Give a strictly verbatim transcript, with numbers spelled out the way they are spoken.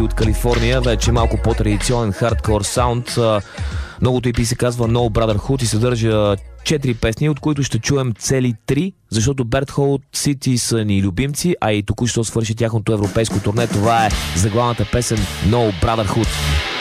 от Калифорния, вече малко по-традиционен хардкор саунд. Новото и пи се казва No Brotherhood и съдържа четири песни, от които ще чуем цели три, защото Bad Hole City са ни любимци, а и току-що свърши тяхното европейско турне. Това е заглавната песен No Brotherhood.